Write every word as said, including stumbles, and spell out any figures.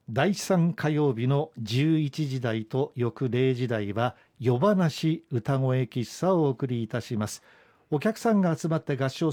だいさん火曜日のじゅういちじ台と翌れいじ台は夜話歌声喫茶をお送りいたします。お客さんが集まって合唱